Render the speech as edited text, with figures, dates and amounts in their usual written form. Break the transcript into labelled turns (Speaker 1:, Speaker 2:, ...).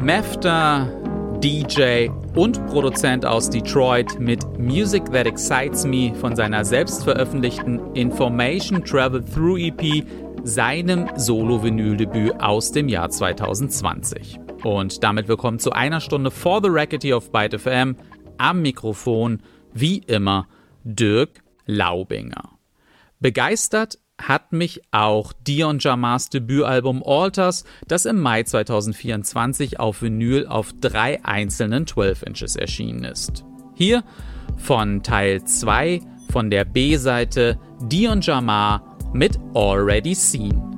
Speaker 1: Mefta, DJ und Produzent aus Detroit mit Music That Excites Me von seiner selbstveröffentlichten Information Travel Through EP, seinem Solo-Vinyl-Debüt aus dem Jahr 2020. Und damit willkommen zu einer Stunde For the Record hier auf Byte FM. Am Mikrofon, wie immer, Dirk Laubinger. Begeistert hat mich auch Dion Jamahs Debütalbum Alters, das im Mai 2024 auf Vinyl auf 3 einzelnen 12 Inches erschienen ist. Hier von Teil 2 von der B-Seite Dion Jamah mit Already Seen.